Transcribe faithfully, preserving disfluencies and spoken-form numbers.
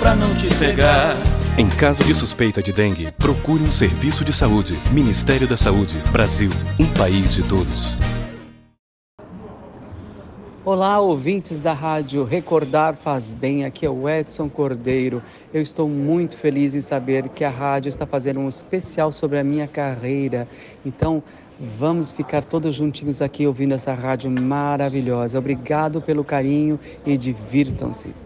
pra não te pegar. Em caso de suspeita de dengue, procure um serviço de saúde. Ministério da Saúde. Brasil, um país de todos. Olá, ouvintes da rádio Recordar Faz Bem, aqui é o Edson Cordeiro. Eu estou muito feliz em saber que a rádio está fazendo um especial sobre a minha carreira. Então, vamos ficar todos juntinhos aqui ouvindo essa rádio maravilhosa. Obrigado pelo carinho e divirtam-se.